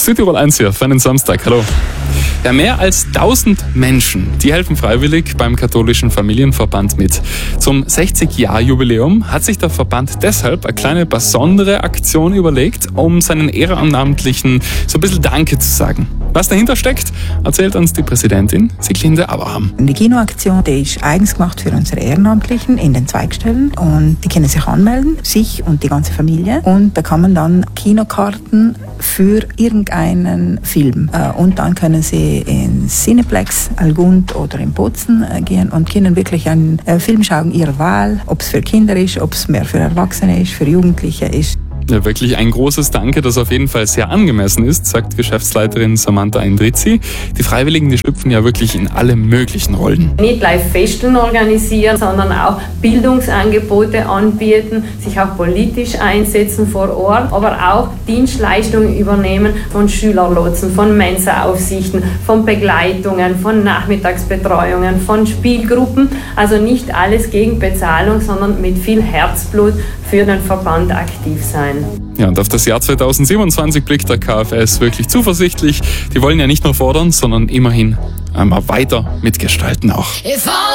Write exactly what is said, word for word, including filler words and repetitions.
Südtirol eins hier für einen Samstag. Hallo. Ja, mehr als tausend Menschen, die helfen freiwillig beim katholischen Familienverband mit. Zum sechzig-Jahr-Jubiläum hat sich der Verband deshalb eine kleine besondere Aktion überlegt, um seinen Ehrenamtlichen so ein bisschen Danke zu sagen. Was dahinter steckt, erzählt uns die Präsidentin Sieglinde Abraham. Die Kinoaktion, die ist eigens gemacht für unsere Ehrenamtlichen in den Zweigstellen und die können sich anmelden, sich und die ganze Familie, und da kann man dann Kinokarten für irgendeinen Film äh, und dann können sie in Cineplex, Algund oder in Bozen äh, gehen und können wirklich einen äh, Film schauen ihrer Wahl, ob es für Kinder ist, ob es mehr für Erwachsene ist, für Jugendliche ist. Ja, wirklich ein großes Danke, das auf jeden Fall sehr angemessen ist, sagt Geschäftsleiterin Samantha Endrizzi. Die Freiwilligen, die schlüpfen ja wirklich in alle möglichen Rollen. Nicht gleich Festen organisieren, sondern auch Bildungsangebote anbieten, sich auch politisch einsetzen vor Ort, aber auch Dienstleistungen übernehmen von Schülerlotsen, von Mensa-Aufsichten, von Begleitungen, von Nachmittagsbetreuungen, von Spielgruppen. Also nicht alles gegen Bezahlung, sondern mit viel Herzblut für den Verband aktiv sein. Ja, und auf das Jahr zweitausendsiebenundzwanzig blickt der K F S wirklich zuversichtlich. Die wollen ja nicht nur fordern, sondern immerhin einmal weiter mitgestalten auch.